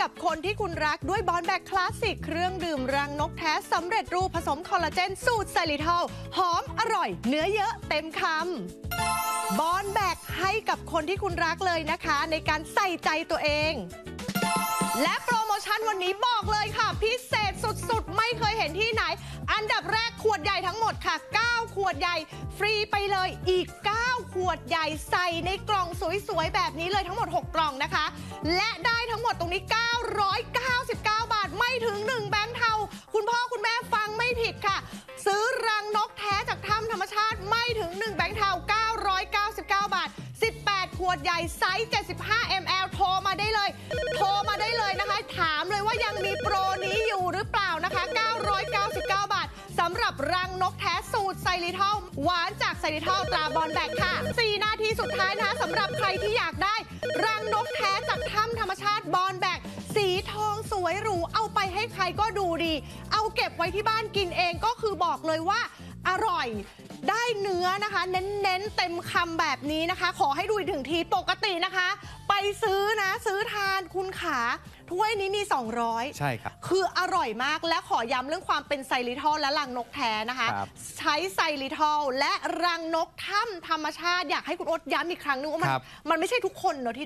กับคนที่คุณรักด้วยบอนแบกคลาสสิกเครื่องดื่มรังนกแท้สำเร็จรูปผสมคอลลาเจนสูตรไซริทอลหอมอร่อยเนื้อเยอะเต็มคำบอนแบกให้กับคนที่คุณรักเลยนะคะในการใส่ใจตัวเองและโปรโมชั่นวันนี้บอกเลยค่ะพิเศษสุดๆไม่เคยเห็นที่ไหนอันดับแรกขวดใหญ่ทั้งหมดค่ะ9ขวดใหญ่ฟรีไปเลยอีก9ขวดใหญ่ใส่ในกล่องสวยๆแบบนี้เลยทั้งหมด6กล่องนะคะและได้ทั้งหมดตรงนี้999 บาทไม่ถึง1แบงค์เทาคุณพ่อคุณแม่ฟังไม่ผิดค่ะซื้อรังนกแท้จากถ้ำธรรมชาติไม่ถึง1แบงค์เทา999 บาท18ขวดใหญ่ไซส์75 ml โทรมาได้เลยนะคะถามเลยว่ายังมีโปรนี้อยู่หรือเปล่านะคะ999 บาทสำหรับรังนกแท้สูตรไซริทอลหวานจากไซริทอลตราบอนแบกค่ะ4นาทีสุดท้ายนะคะสำหรับใครที่อยากได้รังนกแท้จากถ้ำธรรมชาติบอนแบกสีทองสวยหรูเอาไปให้ใครก็ดูดีเอาเก็บไว้ที่บ้านกินเองก็คือบอกเลยว่าอร่อยได้เนื้อนะคะเน้นเต็มคำแบบนี้นะคะขอให้ดูถึงทีปกตินะคะไปซื้อทานคุณขาถ้วยนี้มี200 ใช่ครับคืออร่อยมากและขอย้ำเรื่องความเป็นไซริทอลและรังนกแท้นะคะใช้ไซริทอลและรังนกถ้ำธรรมชาติอยากให้คุณโอ๊ตย้ำอีกครั้งนึงว่ามันไม่ใช่ทุกคนเนอะที่